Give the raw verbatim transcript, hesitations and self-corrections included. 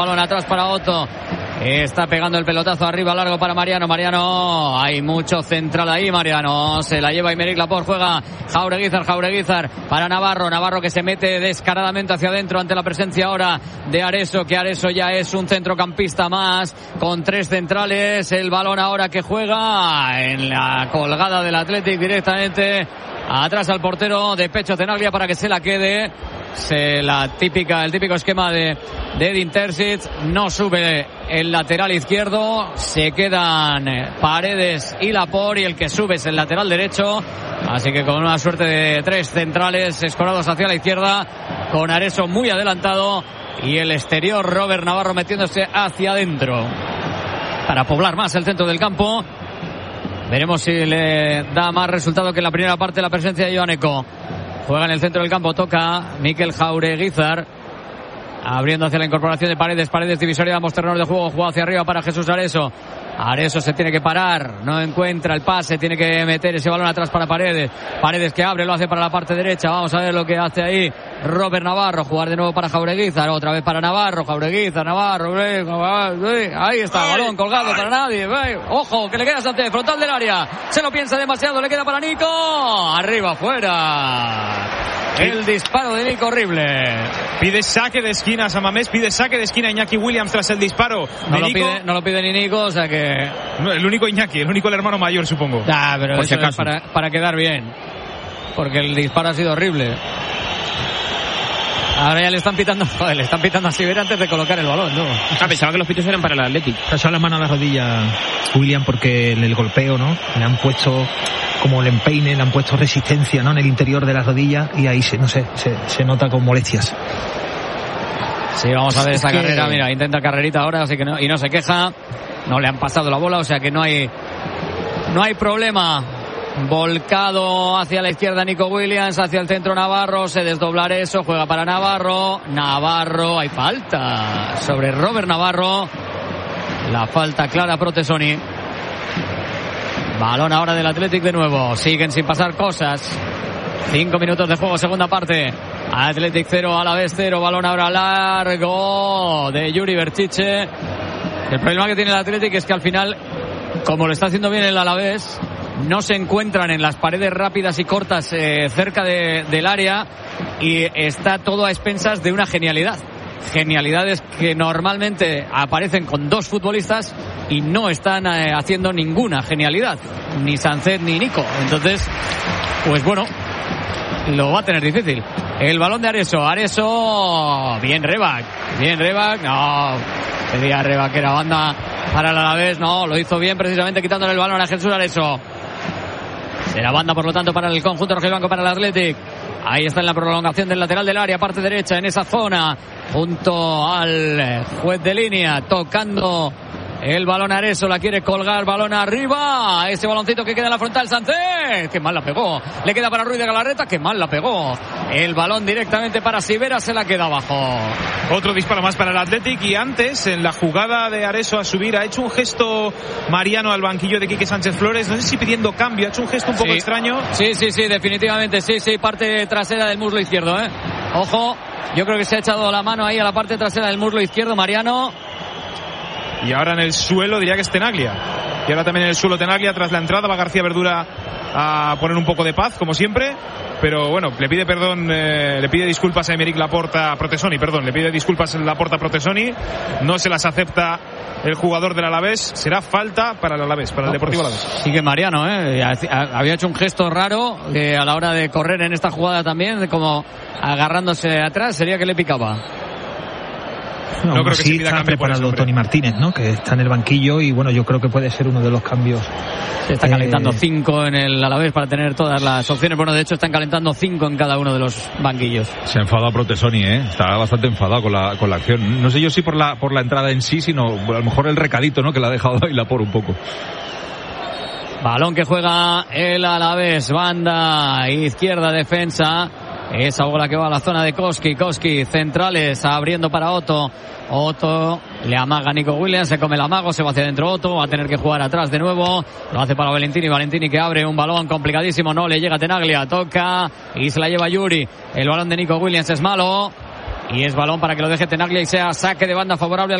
Balón atrás para Otto. Está pegando el pelotazo arriba, largo para Mariano. Mariano, hay mucho central ahí. Mariano se la lleva Aymeric Laporte. Juega Jaureguizar, Jaureguizar para Navarro. Navarro que se mete descaradamente hacia adentro ante la presencia ahora de Areso, que Areso ya es un centrocampista más con tres centrales. El balón ahora que juega en la colgada del Athletic directamente atrás al portero de pecho Tenaglia para que se la quede. Se la típica, el típico esquema de, de Edin Terzic. No sube el lateral izquierdo, se quedan Paredes y Laporte, y el que sube es el lateral derecho. Así que con una suerte de tres centrales escorados hacia la izquierda, con Areso muy adelantado y el exterior Robert Navarro metiéndose hacia adentro para poblar más el centro del campo. Veremos si le da más resultado que en la primera parte la presencia de Joaneko. Juega en el centro del campo, toca Mikel Jaureguizar, abriendo hacia la incorporación de Paredes. Paredes divisoria de ambos terrenos de juego, juega hacia arriba para Jesús Areso. Areso se tiene que parar, no encuentra el pase, tiene que meter ese balón atrás para Paredes. Paredes que abre, lo hace para la parte derecha. Vamos a ver lo que hace ahí Robert Navarro. Jugar de nuevo para Jaureguizar, otra vez para Navarro. Jaureguizar, Navarro, ahí está, balón colgado para nadie. Ojo, que le queda Sánchez, frontal del área. Se lo piensa demasiado, le queda para Nico. Arriba, fuera. El disparo de Nico, horrible. Pide saque de esquina Samamés, pide saque de esquina Iñaki Williams tras el disparo. No lo, pide, no lo pide ni Nico, o sea que... No, el único Iñaki, el único el hermano mayor, supongo. Ah, pero por eso si es para, para quedar bien. Porque el disparo ha sido horrible. Ahora ya le están pitando, joder, le están pitando a Siver antes de colocar el balón, ¿no? Ah, pensaba que los pitos eran para el Athletic. Se ha echado la mano a la rodilla William porque en el golpeo, ¿no? Le han puesto como el empeine, le han puesto resistencia, ¿no? En el interior de la rodilla y ahí se, no sé, se, se nota con molestias. Sí, vamos a ver esa es que... carrera, mira, intenta carrerita ahora, así que no, y no se queja, no le han pasado la bola, o sea que no hay, no hay problema. Volcado hacia la izquierda Nico Williams, hacia el centro Navarro, se desdobla eso, juega para Navarro, Navarro, hay falta sobre Robert Navarro, la falta clara Protesoni. Balón ahora del Athletic de nuevo, siguen sin pasar cosas. Cinco minutos de juego, segunda parte. Athletic cero, Alavés cero, balón ahora largo de Yuri Berchiche. El problema que tiene el Athletic es que al final, como lo está haciendo bien el Alavés, no se encuentran en las paredes rápidas y cortas eh, cerca de, del área, y está todo a expensas de una genialidad. Genialidades que normalmente aparecen con dos futbolistas y no están eh, haciendo ninguna genialidad, ni Sánchez ni Nico. Entonces, pues bueno, lo va a tener difícil. El balón de Areso, Areso, bien Rebac, bien Rebac, no, pedía Rebac que era banda para el Alavés, no, lo hizo bien precisamente quitándole el balón a Jesús Areso. Será banda, por lo tanto, para el conjunto rojiblanco, para el Athletic. Ahí está en la prolongación del lateral del área, parte derecha, en esa zona, junto al juez de línea, tocando el balón Areso, la quiere colgar, balón arriba, ese baloncito que queda en la frontal, Sánchez, que mal la pegó, le queda para Ruiz de Galarreta, que mal la pegó, el balón directamente para Sivera, se la queda abajo. Otro disparo más para el Athletic, y antes, en la jugada de Areso a subir, ha hecho un gesto Mariano al banquillo de Quique Sánchez Flores, no sé si pidiendo cambio, ha hecho un gesto un poco sí. extraño. Sí, sí, sí, definitivamente, sí, sí, parte trasera del muslo izquierdo, eh. Ojo, yo creo que se ha echado la mano ahí a la parte trasera del muslo izquierdo, Mariano. Y ahora en el suelo diría que es Tenaglia. Y ahora también en el suelo Tenaglia, tras la entrada va García Verdura a poner un poco de paz, como siempre. Pero bueno, le pide perdón, eh, le pide disculpas a Aymeric Laporte, a Protesoni, perdón, le pide disculpas a Laporte a Protesoni. No se las acepta el jugador del Alavés. Será falta para el Alavés, para el Deportivo Alavés. Sigue Mariano, ¿eh? Había hecho un gesto raro eh, a la hora de correr en esta jugada también, como agarrándose atrás, sería que le picaba. No, no creo que sí, se está preparado eso, Tony Martínez, ¿no? Que está en el banquillo y bueno, yo creo que puede ser uno de los cambios. Se está calentando eh... cinco en el Alavés para tener todas las opciones. Bueno, de hecho están calentando cinco en cada uno de los banquillos. Se ha enfadado Protesoni, ¿eh? Está bastante enfadado con la con la acción. No sé yo si por la por la entrada en sí, sino a lo mejor el recadito, ¿no? Que le ha dejado ahí Laporte un poco. Balón que juega el Alavés, banda izquierda, defensa. Esa bola que va a la zona de Koski, Koski, centrales, abriendo para Otto. Otto le amaga a Nico Williams, se come el amago, se va hacia adentro Otto, va a tener que jugar atrás de nuevo. Lo hace para Valentini, Valentini que abre un balón complicadísimo, no le llega a Tenaglia, toca y se la lleva Yuri. El balón de Nico Williams es malo. Y es balón para que lo deje Tenaglia y sea saque de banda favorable al